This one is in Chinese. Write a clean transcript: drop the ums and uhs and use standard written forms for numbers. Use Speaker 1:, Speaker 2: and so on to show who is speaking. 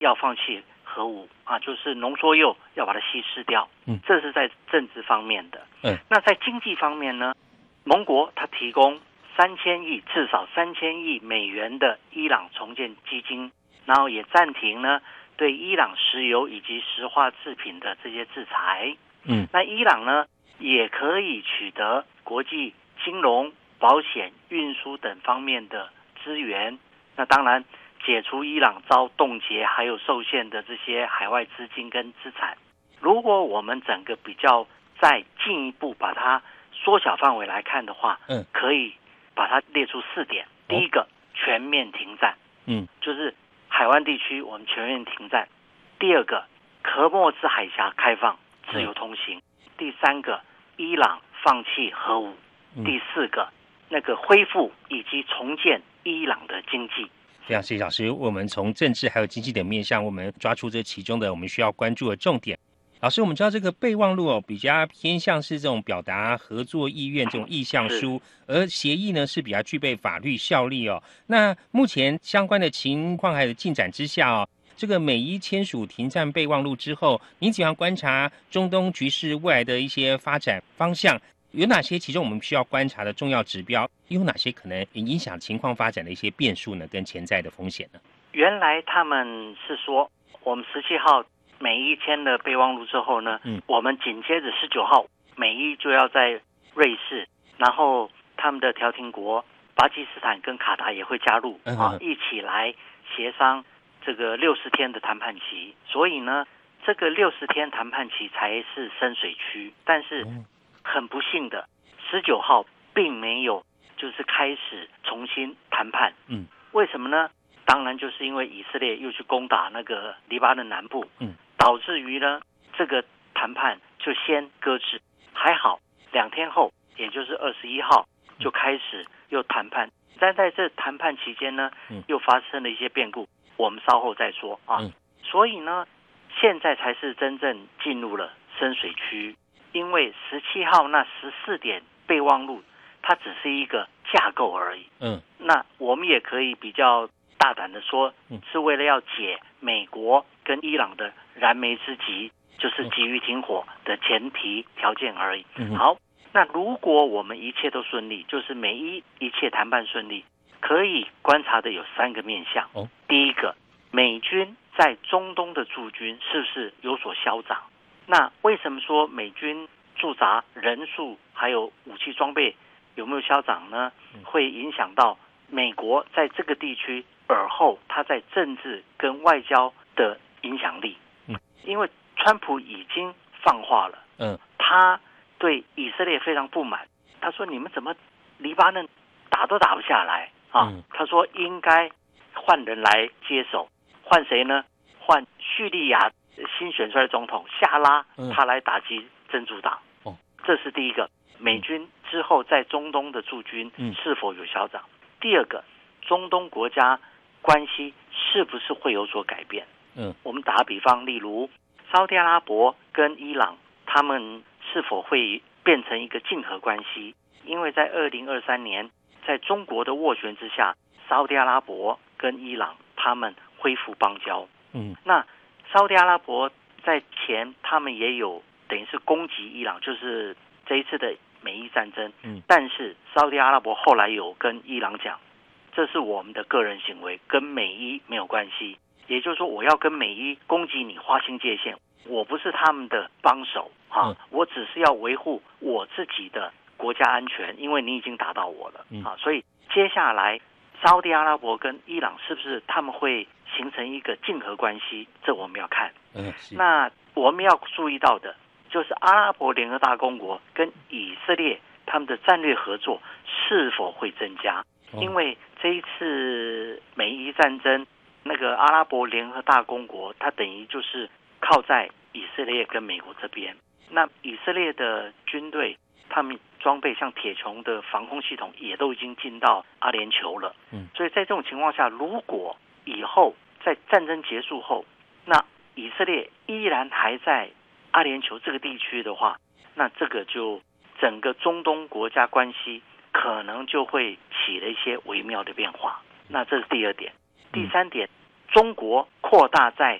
Speaker 1: 要放弃核武啊，就是浓缩铀要把它稀释掉。这是在政治方面的。那在经济方面呢，盟国它提供至少3000亿美元的伊朗重建基金，然后也暂停呢对伊朗石油以及石化制品的这些制裁。那伊朗呢也可以取得国际金融、保险、运输等方面的资源。那当然解除伊朗遭冻结还有受限的这些海外资金跟资产。如果我们整个比较再进一步把它缩小范围来看的话，可以把它列出4点。第一个，全面停战，就是海湾地区我们全面停战。第二个，科莫兹海峡开放自由通行。第3个，伊朗放弃核武。第4个，恢复以及重建伊朗的经济。
Speaker 2: 非常谢谢老师，我们从政治还有经济的面向，我们抓出这其中的我们需要关注的重点。老师，我们知道这个备忘录比较偏向是这种表达合作意愿这种意向书，而协议呢是比较具备法律效力哦。那目前相关的情况还有进展之下这个美伊签署停战备忘录之后，您怎样观察中东局势未来的一些发展方向？有哪些其中我们需要观察的重要指标？有哪些可能影响情况发展的一些变数呢？跟潜在的风险呢？
Speaker 1: 原来他们是说，我们17号美伊签了备忘录之后呢，我们紧接着19号美伊就要在瑞士，然后他们的调停国巴基斯坦跟卡达也会加入一起来协商这个60天的谈判期。所以呢，这个60天谈判期才是深水区。但是很不幸的，19号并没有就是开始重新谈判。为什么呢？当然就是因为以色列又去攻打那个黎巴嫩南部，导致于呢这个谈判就先搁置。还好2天后，也就是21号就开始又谈判。但在这谈判期间呢，又发生了一些变故，我们稍后再说啊。所以呢，现在才是真正进入了深水区。因为17号那14点备忘录，它只是一个架构而已。那我们也可以比较大胆的说，是为了要解美国跟伊朗的燃眉之急，就是急于停火的前提条件而已。好，那如果我们一切都顺利，就是美伊一切谈判顺利，可以观察的有3个面向。第一个，美军在中东的驻军是不是有所消长？那为什么说美军驻扎人数还有武器装备有没有消长呢？会影响到美国在这个地区尔后他在政治跟外交的影响力。因为川普已经放话了，他对以色列非常不满。他说：“你们怎么黎巴嫩打都打不下来啊？”他说应该换人来接手，换谁呢？换叙利亚新选出来的总统夏拉，他来打击真主党。这是第一个，美军之后在中东的驻军是否有消长？第二个，中东国家关系是不是会有所改变？我们打个比方，例如沙特阿拉伯跟伊朗，他们是否会变成一个竞合关系？因为在2023年，在中国的斡旋之下，沙特阿拉伯跟伊朗他们恢复邦交。那沙特阿拉伯在前他们也有等于是攻击伊朗，就是这一次的美伊战争。但是沙特阿拉伯后来有跟伊朗讲，这是我们的个人行为，跟美伊没有关系。也就是说，我要跟美伊攻击你划清界限，我不是他们的帮手我只是要维护我自己的国家安全，因为你已经打到我了所以接下来沙特阿拉伯跟伊朗是不是他们会形成一个竞合关系？这我们要看。那我们要注意到的就是阿拉伯联合大公国跟以色列他们的战略合作是否会增加？因为这一次美伊战争，那个阿拉伯联合大公国它等于就是靠在以色列跟美国这边。那以色列的军队他们装备像铁穹的防空系统也都已经进到阿联酋了。所以在这种情况下，如果以后在战争结束后，那以色列依然还在阿联酋这个地区的话，那这个就整个中东国家关系可能就会起了一些微妙的变化。那这是第二点。第三点，中国扩大在